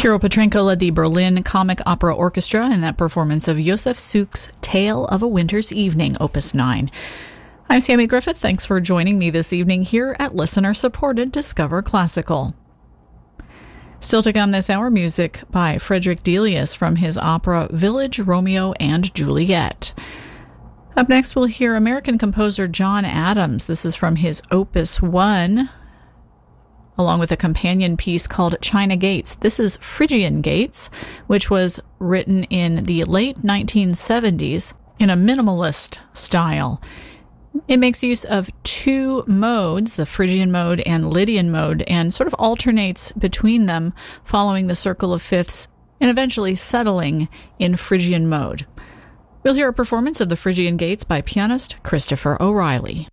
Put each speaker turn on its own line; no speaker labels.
Kirill Petrenko led the Berlin Comic Opera Orchestra in that performance of Josef Suk's Tale of a Winter's Evening, Opus 9. I'm Sammy Griffith. Thanks for joining me this evening here at listener-supported Discover Classical. Still to come this hour, music by Frederick Delius from his opera Village, Romeo and Juliet. Up next, we'll hear American composer John Adams. This is from his Opus 1, along with a companion piece called China Gates. This is Phrygian Gates, which was written in the late 1970s in a minimalist style. It makes use of two modes, the Phrygian mode and Lydian mode, and sort of alternates between them, following the circle of fifths and eventually settling in Phrygian mode. We'll hear a performance of the Phrygian Gates by pianist Christopher O'Reilly.